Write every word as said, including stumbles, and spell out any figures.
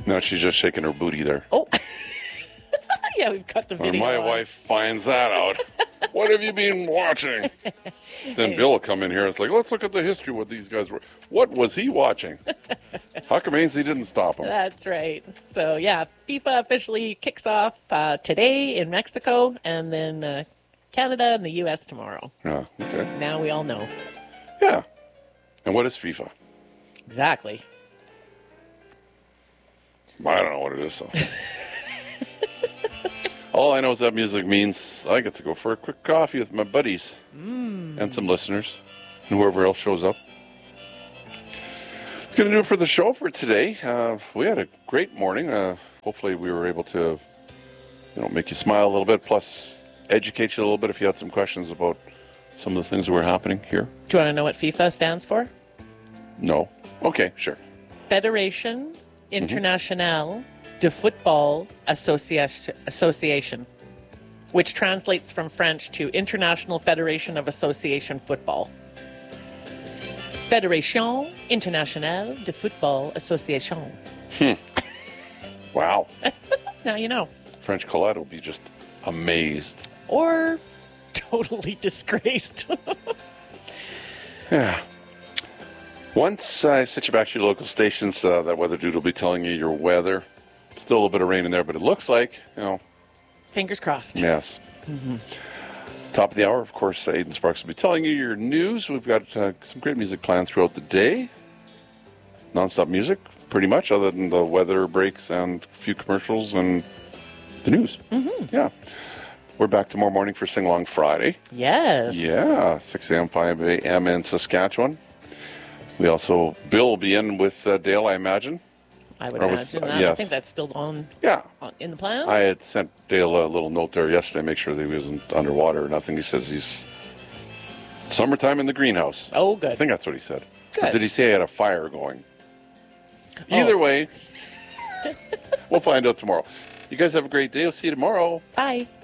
No, she's just shaking her booty there. Oh, yeah, we've cut the When video. my on. wife finds that out, what have you been watching? Then Bill will come in here and it's like, let's look at the history of what these guys were. What was he watching? How come Ainsley didn't stop him? That's right. So, yeah, FIFA officially kicks off uh, today in Mexico, and then uh, Canada and the U S tomorrow. Yeah, okay. Now we all know. Yeah. And what is FIFA? Exactly. I don't know what it is, so. All I know is that music means I get to go for a quick coffee with my buddies Mm. and some listeners and whoever else shows up. It's going to do it for the show for today. Uh, we had a great morning. Uh, hopefully we were able to, you know, make you smile a little bit, plus educate you a little bit if you had some questions about some of the things that were happening here. Do you want to know what FIFA stands for? No? Okay, sure. Federation Internationale de Football Associa- Association, which translates from French to International Federation of Association Football. Fédération Internationale de Football Association. Wow. Now you know. French Colette will be just amazed. Or totally disgraced. Yeah. Once I set you back to your local stations, uh, that weather dude will be telling you your weather. Still a little bit of rain in there, but it looks like, you know. Fingers crossed. Yes. Mm-hmm. Top of the hour, of course, Aidan Sparks will be telling you your news. We've got uh, some great music planned throughout the day. Non-stop music, pretty much, other than the weather breaks and a few commercials and the news. Mm-hmm. Yeah. We're back tomorrow morning for Sing Along Friday. Yes. Yeah, six a.m., five a.m. in Saskatchewan. We also, Bill will be in with uh, Dale, I imagine. I would Or was- imagine uh, that. yes. I think that's still on, Yeah. on in the plan. I had sent Dale a little note there yesterday, make sure that he wasn't underwater or nothing. He says he's summertime in the greenhouse. Oh, good. I think that's what he said. Or Good. did he say he had a fire going? Either Oh. way, we'll find out tomorrow. You guys have a great day. We'll see you tomorrow. Bye.